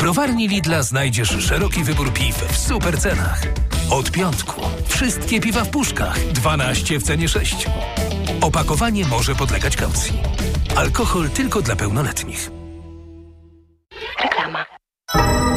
browarni Lidla znajdziesz szeroki wybór piw w super cenach. Od piątku wszystkie piwa w puszkach, 12 w cenie 6. Opakowanie może podlegać kaucji. Alkohol tylko dla pełnoletnich.